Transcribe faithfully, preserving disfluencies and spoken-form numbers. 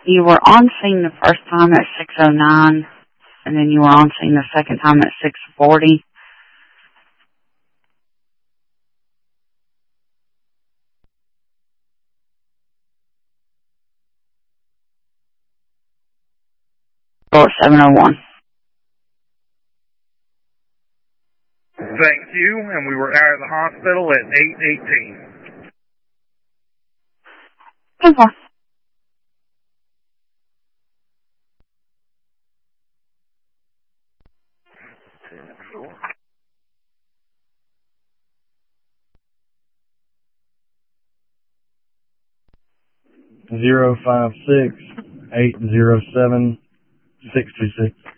You were on scene the first time at six oh nine, and then you were on scene the second time at six forty. Or seven oh one. Thank you, and we were out of the hospital at eight eighteen. Okay. Zero five six eight zero seven six two six.